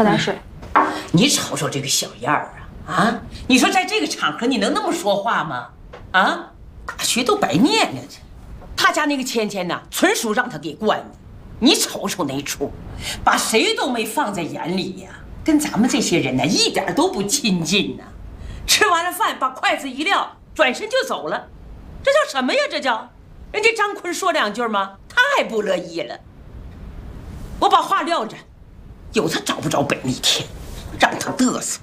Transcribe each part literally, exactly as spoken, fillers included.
喝点水。 你瞅瞅这个小样儿啊啊！你说在这个场合你能那么说话吗？啊，大学都白念了这。他家那个芊芊呐，纯属让他给惯的。你瞅瞅那出，把谁都没放在眼里呀、啊，跟咱们这些人呢一点都不亲近呐、啊。吃完了饭，把筷子一撂，转身就走了，这叫什么呀？这叫人家张坤说两句吗？他还不乐意了。我把话撂着，有他找不着北那天，让他嘚瑟。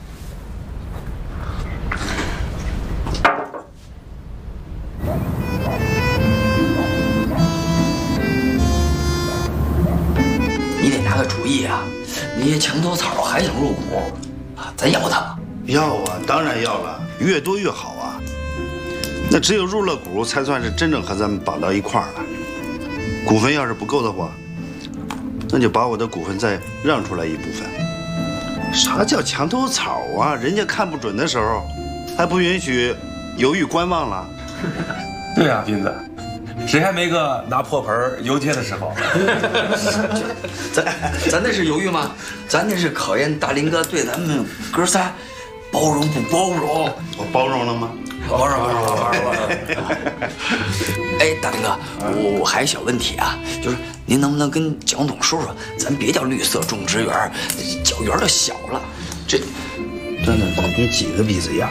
你得拿个主意啊！那些墙头草还想入股啊，咱要他吗？ 要啊，当然要了，越多越好啊。那只有入了股，才算是真正和咱们绑到一块儿了。股份要是不够的话，那就把我的股份再让出来一部分。啥叫墙头草啊？人家看不准的时候，还不允许犹豫观望了。 对呀、啊，斌子。谁还没个拿破盆游街的时候？ 咱咱那是犹豫吗？咱那是考验大林哥对咱们哥仨包容不包容。 我包容了吗？ 包容，包容，包容，包容。哎，大林哥，我我还有小问题啊，就是您能不能跟蒋总说说，咱别叫绿色种植园，叫园都小了。这， 真的，你几个鼻子眼儿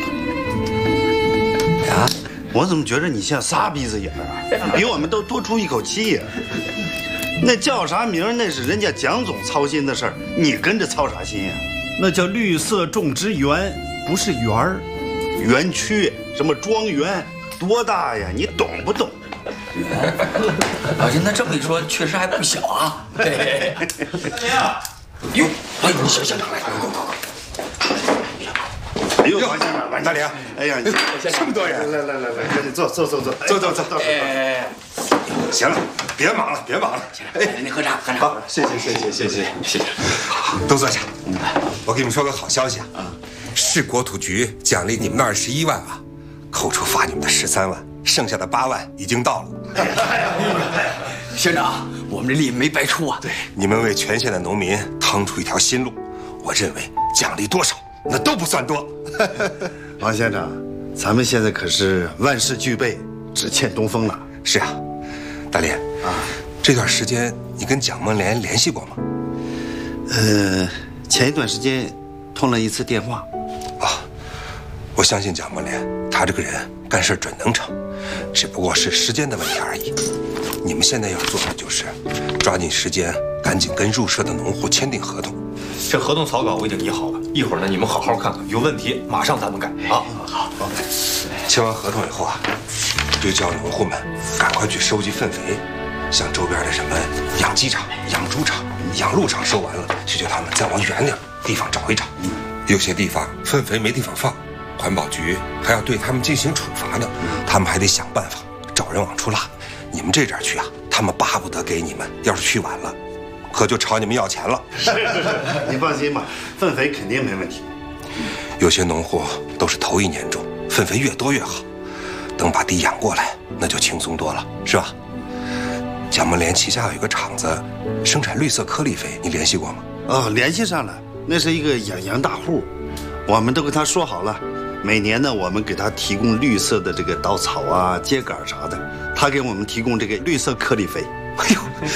啊？我怎么觉得你像仨鼻子眼儿啊？比我们都多出一口气呀！那叫啥名？那是人家蒋总操心的事儿，你跟着操啥心呀？那叫绿色种植园，不是园儿，园区什么庄园，多大呀？你懂不懂？ 园，老秦，那这么一说，确实还不小啊。大林啊，哟，哎，你小乡长来，快快快快！ 哎呦，王先生，王大林， 哎呀， 这么多人， 来来来来，赶紧坐坐坐坐， 坐坐坐坐。 哎， 行了，别忙了，别忙了。 哎，你喝茶，喝茶。 好，谢谢谢谢谢谢谢谢。都坐下。我给你们说个好消息啊，市国土局奖励你们的二十一万啊，扣除罚你们的十三万，剩下的八万已经到了。 县长，我们这力没白出啊。 对，你们为全县的农民趟出一条新路，我认为奖励多少那都不算多。 王县长，咱们现在可是万事俱备，只欠东风了。 是啊，大林啊，这段时间你跟蒋梦莲联系过吗？ 呃，前一段时间通了一次电话。 啊，我相信蒋梦莲，她这个人干事准能成，只不过是时间的问题而已。你们现在要做的就是抓紧时间，赶紧跟入社的农户签订合同。 这合同草稿我已经拟好了，一会儿呢你们好好看看，有问题马上咱们改啊。好，好。 签完合同以后啊，就叫农户们赶快去收集粪肥，像周边的什么养鸡场、养猪场、养鹿场收完了，就叫他们再往远点地方找一找。有些地方粪肥没地方放，环保局还要对他们进行处罚呢，他们还得想办法找人往出拉。你们这点去啊，他们巴不得给你们，要是去晚了，可就朝你们要钱了。 是是是，你放心吧，粪肥肯定没问题。 有些农户都是头一年种，粪肥越多越好，等把地养过来，那就轻松多了，是吧？蒋梦莲旗下有一个厂子，生产绿色颗粒肥，你联系过吗？ 哦，联系上了，那是一个养羊大户，我们都跟他说好了，每年呢，我们给他提供绿色的这个稻草啊、秸秆啥的，他给我们提供这个绿色颗粒肥。哎呦！